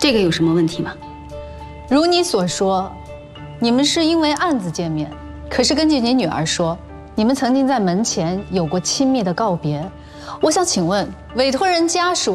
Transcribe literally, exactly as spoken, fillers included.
这个有什么问题吗？ 如你所说，你们是因为案子见面，可是根据你女儿说，你们曾经在门前有过亲密的告别。我想请问，委托人家属